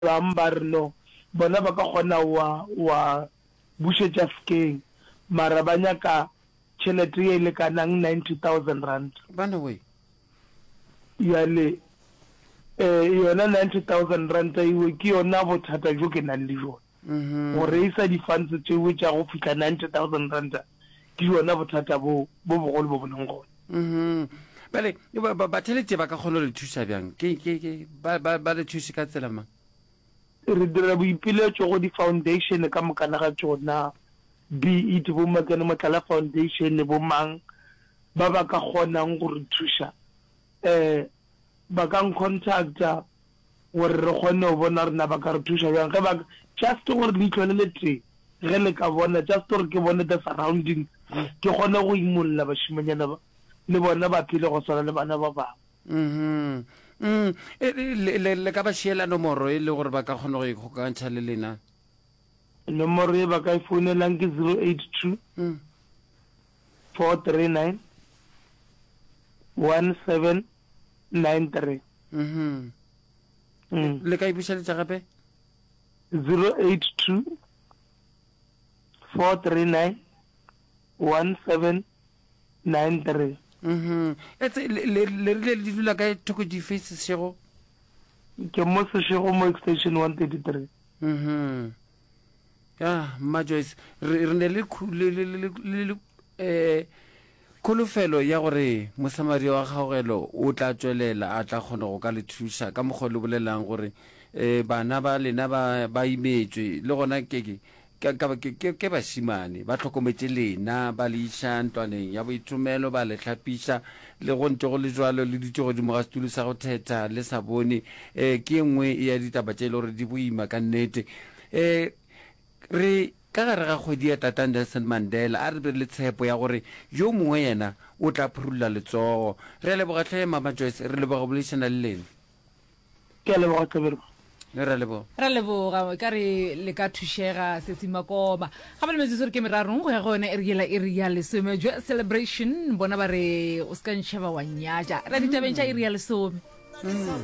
no bona ba ka gona wa bušetša skeng mara ba nyaka tšhelete ye le kanang 90,000 rand bana we yale yona 90,000 rand iwe ke yona bothata jo ke nang le jona gore isa di-funds tšeo tša go fitlha 90,000 rand ke yona bothata bo bogolo bo boneng gone bale ba tšhelete ba ka kgona le thusa bjang ba le thuse ka tsela mang re dira boipiletšo go di-foundation ka mokana ga tsona be it bo Makene Motlala Foundation bo mang ba ba ka kgonang go re thuša ba ka ncontacta gore re kgone go bona rena ba ka re thuša bjang ge ba just gore leitlho le tee ge le ka bona just gore ke bone the surroundings ke kgone go imolola bašimanyana le bona ba phele go swana le bana ba bangwe le ka ba šiela nomoro e le gore ba ka kgona go ikgokantšha le lena nomoro e ba ka e founelang ke 082 439 1793 le ka e bušeletša gape 082 439 1793 le rile le dula ka thoko dife sešego ke mo sešego mo extension 133 ya Joyce re ne le kholofelo ya gore mosamari wa kgaogelo o tla tswelela a tla kgona go ka le thuša ka mokgwa le bolelang gore bana ba lena ba imetswe le gona ke bašimane ba tlhokometse lena ba le iša ntwaneng ya boithomelo ba le tlhapiša le go ntse go le jwalo le ditse godimo ga setulo sa go thetha le sa bone ke nngwe ya ditaba tše e le gore di boima ka nnete re ka gare ga kgwedi ya Tata Nelson Mandela a re be le tshepo ya gore yo mongwe yena o tla phurula letsogo re leboga tlhe Mama Joyce re leboga boledišana le lena ke leboga Tlhabelo ra leboga ka re le ka thušega Setsimakoma ga ba le metsotso re ke merarong go ya go yona iri ya lesome jo celebration bona ba re o se ka ntšheba wa nnyatša ra ditabeng tša iri ya lesome